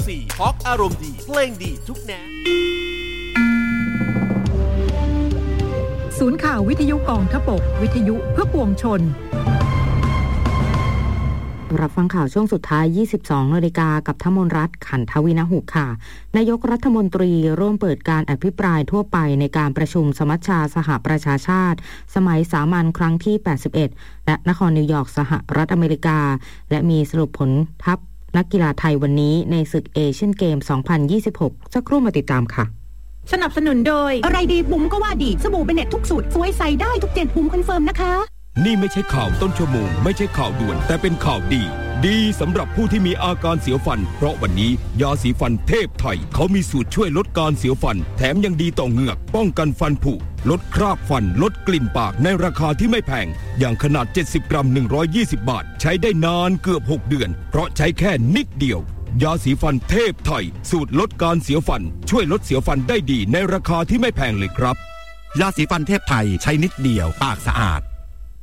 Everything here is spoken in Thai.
104 Talk อารมณ์ดีเพลงดีทุกแนวศูนย์ข่าววิทยุกองทพบกวิทยุเพื่อปวงชนรับฟังข่าวช่วงสุดท้าย 22 นาฬิกากับธมนรัตน์ ขันธวินหุค่ะ นายกรัฐมนตรีร่วมเปิดการอภิปรายทั่วไปในการประชุมสมัชชาสหประชาชาติสมัยสามัญครั้งที่ 81 และนครนิวยอร์กสหรัฐอเมริกาและมีสรุปผลทัพนักกีฬาไทยวันนี้ในศึกเอเชียนเกม 2026 สักครู่มาติดตามค่ะสนับสนุนโดยอะไรดีบุ๋มก็ว่าดีสบู่เบเน็ตทุกสูตรสวยใส่ได้ทุก7บุ๋มคอนเฟิร์มนะคะนี่ไม่ใช่ข่าวต้นชั่วโมงไม่ใช่ข่าวด่วนแต่เป็นข่าวดีสำหรับผู้ที่มีอาการเสียวฟันเพราะวันนี้ยาสีฟันเทพไทยเขามีสูตรช่วยลดการเสียวฟันแถมยังดีต่อเหงือกป้องกันฟันผุลดคราบฟันลดกลิ่นปากในราคาที่ไม่แพงอย่างขนาด70กรัม120บาทใช้ได้นานเกือบ6เดือนเพราะใช้แค่นิดเดียวยาสีฟันเทพไทยสูตรลดการเสียวฟันช่วยลดเสียวฟันได้ดีในราคาที่ไม่แพงเลยครับยาสีฟันเทพไทยใช้นิดเดียวปากสะอาด